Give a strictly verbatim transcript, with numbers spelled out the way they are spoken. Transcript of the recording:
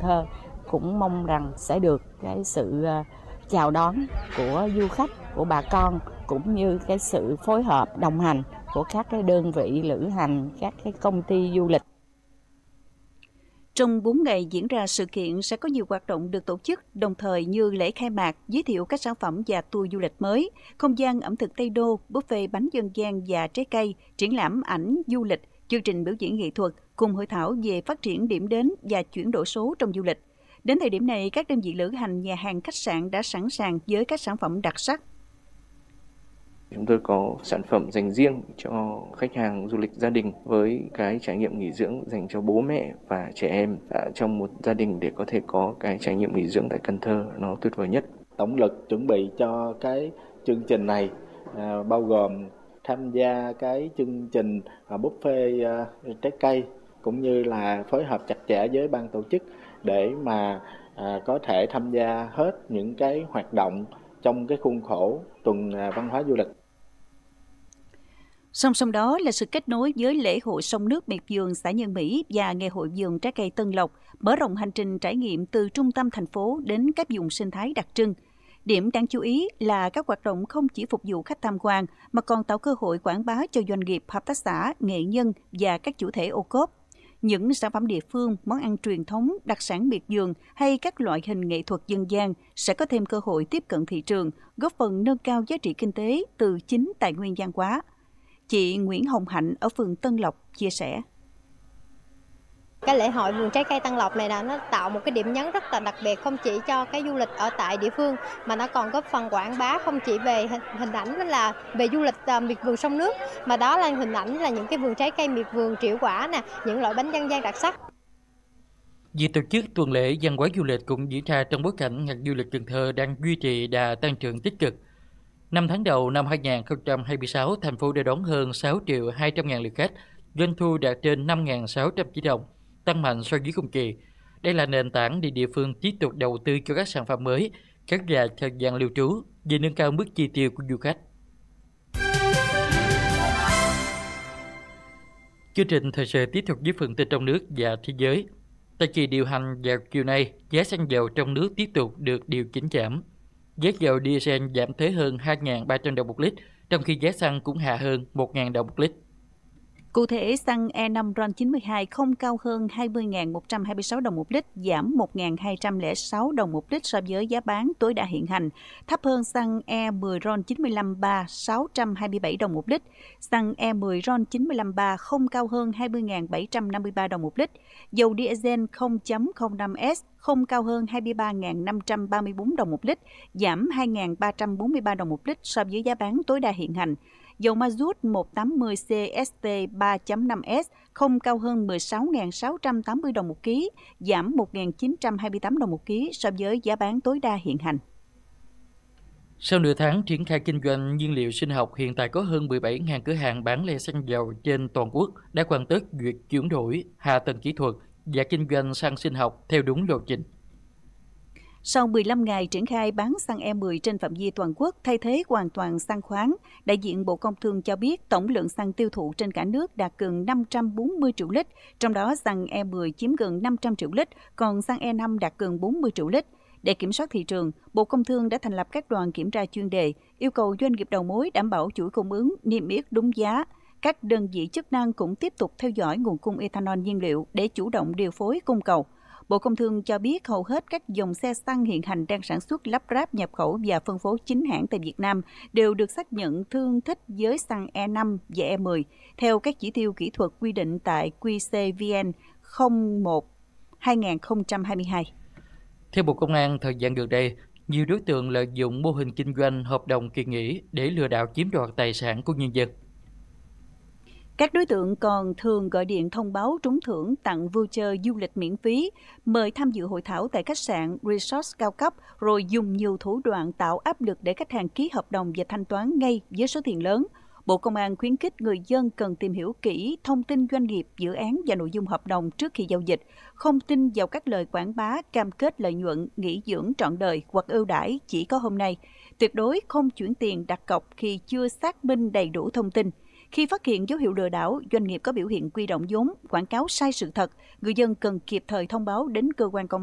Thơ cũng mong rằng sẽ được cái sự chào đón của du khách, của bà con, cũng như cái sự phối hợp đồng hành của các cái đơn vị lữ hành, các cái công ty du lịch. Trong bốn ngày diễn ra sự kiện sẽ có nhiều hoạt động được tổ chức, đồng thời như lễ khai mạc, giới thiệu các sản phẩm và tour du lịch mới, không gian ẩm thực Tây Đô, buffet bánh dân gian và trái cây, triển lãm ảnh du lịch, chương trình biểu diễn nghệ thuật, cùng hội thảo về phát triển điểm đến và chuyển đổi số trong du lịch. Đến thời điểm này, các đơn vị lữ hành, nhà hàng, khách sạn đã sẵn sàng với các sản phẩm đặc sắc. Chúng tôi có sản phẩm dành riêng cho khách hàng du lịch gia đình với cái trải nghiệm nghỉ dưỡng dành cho bố mẹ và trẻ em trong một gia đình để có thể có cái trải nghiệm nghỉ dưỡng tại Cần Thơ nó tuyệt vời nhất. Tổng lực chuẩn bị cho cái chương trình này à, bao gồm tham gia cái chương trình à, buffet à, trái cây cũng như là phối hợp chặt chẽ với ban tổ chức để mà à, có thể tham gia hết những cái hoạt động trong cái khuôn khổ tuần à, văn hóa du lịch. Song song đó là sự kết nối với lễ hội sông nước miệt vườn xã Nhân Mỹ và ngày hội vườn trái cây Tân Lộc, mở rộng hành trình trải nghiệm từ trung tâm thành phố đến các vùng sinh thái đặc trưng. Điểm đáng chú ý là các hoạt động không chỉ phục vụ khách tham quan mà còn tạo cơ hội quảng bá cho doanh nghiệp, hợp tác xã, nghệ nhân và các chủ thể ô cốp. Những sản phẩm địa phương, món ăn truyền thống, đặc sản miệt vườn hay các loại hình nghệ thuật dân gian sẽ có thêm cơ hội tiếp cận thị trường, góp phần nâng cao giá trị kinh tế từ chính tài nguyên văn hóa. Chị Nguyễn Hồng Hạnh ở phường Tân Lộc chia sẻ. Cái lễ hội vườn trái cây Tân Lộc này là nó tạo một cái điểm nhấn rất là đặc biệt, không chỉ cho cái du lịch ở tại địa phương mà nó còn góp phần quảng bá không chỉ về hình ảnh là về du lịch miệt vườn sông nước, mà đó là hình ảnh là những cái vườn trái cây miệt vườn triệu quả nè, những loại bánh dân gian đặc sắc. Việc tổ chức tuần lễ văn hóa du lịch cũng diễn ra trong bối cảnh ngành du lịch Cần Thơ đang duy trì đà tăng trưởng tích cực. Năm tháng đầu năm hai nghìn không trăm hai mươi sáu, thành phố đã đón hơn sáu triệu hai trăm ngàn lượt khách, doanh thu đạt trên năm nghìn sáu trăm tỷ đồng, tăng mạnh so với cùng kỳ. Đây là nền tảng để địa phương tiếp tục đầu tư cho các sản phẩm mới, kéo dài thời gian lưu trú, để nâng cao mức chi tiêu của du khách. Chương trình thời sự tiếp tục với phần tin trong nước và thế giới. Tại kỳ điều hành vào chiều nay, giá xăng dầu trong nước tiếp tục được điều chỉnh giảm. Giá dầu diesel giảm tới hơn hai nghìn ba trăm đồng một lít, trong khi giá xăng cũng hạ hơn một nghìn đồng một lít. Cụ thể, xăng E năm RON chín mươi hai không cao hơn hai mươi nghìn một trăm hai mươi sáu đồng một lít, giảm một nghìn hai trăm lẻ sáu đồng một lít so với giá bán tối đa hiện hành, thấp hơn xăng E mười RON chín mươi lăm ba sáu trăm hai mươi bảy đồng một lít. Xăng E mười RON chín mươi lăm ba không cao hơn hai mươi nghìn bảy trăm năm mươi ba đồng một lít. Dầu diesel không chấm không năm S không cao hơn hai mươi ba nghìn năm trăm ba mươi tư đồng một lít, giảm hai nghìn ba trăm bốn mươi ba đồng một lít so với giá bán tối đa hiện hành. Dầu ma rút một trăm tám mươi C S T ba chấm năm S không cao hơn mười sáu nghìn sáu trăm tám mươi đồng một ký, giảm một nghìn chín trăm hai mươi tám đồng một ký so với giá bán tối đa hiện hành. Sau nửa tháng triển khai kinh doanh nhiên liệu sinh học, hiện tại có hơn mười bảy nghìn cửa hàng bán lẻ xăng dầu trên toàn quốc đã hoàn tất việc chuyển đổi hạ tầng kỹ thuật và kinh doanh xăng sinh học theo đúng lộ trình. Sau mười lăm ngày triển khai bán xăng E mười trên phạm vi toàn quốc thay thế hoàn toàn xăng khoáng, đại diện Bộ Công Thương cho biết tổng lượng xăng tiêu thụ trên cả nước đạt gần năm trăm bốn mươi triệu lít, trong đó xăng E mười chiếm gần năm trăm triệu lít, còn xăng E năm đạt gần bốn mươi triệu lít. Để kiểm soát thị trường, Bộ Công Thương đã thành lập các đoàn kiểm tra chuyên đề, yêu cầu doanh nghiệp đầu mối đảm bảo chuỗi cung ứng, niêm yết đúng giá. Các đơn vị chức năng cũng tiếp tục theo dõi nguồn cung ethanol nhiên liệu để chủ động điều phối cung cầu. Bộ Công Thương cho biết hầu hết các dòng xe xăng hiện hành đang sản xuất, lắp ráp, nhập khẩu và phân phối chính hãng tại Việt Nam đều được xác nhận tương thích với xăng E năm và E mười theo các chỉ tiêu kỹ thuật quy định tại Q C V N không một hai nghìn không trăm hai mươi hai. Theo Bộ Công an, thời gian gần đây, nhiều đối tượng lợi dụng mô hình kinh doanh hợp đồng kỳ nghỉ để lừa đảo chiếm đoạt tài sản của nhân dân. Các đối tượng còn thường gọi điện thông báo trúng thưởng, tặng voucher du lịch miễn phí, mời tham dự hội thảo tại khách sạn, resort cao cấp, rồi dùng nhiều thủ đoạn tạo áp lực để khách hàng ký hợp đồng và thanh toán ngay với số tiền lớn. Bộ Công an khuyến khích người dân cần tìm hiểu kỹ thông tin doanh nghiệp, dự án và nội dung hợp đồng trước khi giao dịch, không tin vào các lời quảng bá, cam kết lợi nhuận, nghỉ dưỡng trọn đời hoặc ưu đãi chỉ có hôm nay. Tuyệt đối không chuyển tiền đặt cọc khi chưa xác minh đầy đủ thông tin. Khi phát hiện dấu hiệu lừa đảo, doanh nghiệp có biểu hiện quy động vốn, quảng cáo sai sự thật, người dân cần kịp thời thông báo đến cơ quan công